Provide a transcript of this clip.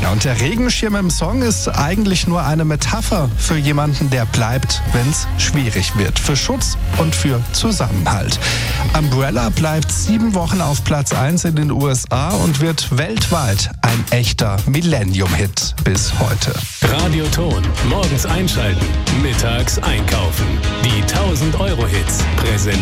Ja, und der Regenschirm im Song ist eigentlich nur eine Metapher für jemanden, der bleibt, wenn es schwierig wird. Für Schutz und für Zusammenhalt. Umbrella bleibt 7 Wochen auf Platz 1 in den USA und wird weltweit ein echter Millennium-Hit bis heute. Radioton. Morgens einschalten, mittags einkaufen. Die 1000 Euro Hits. Präsentiert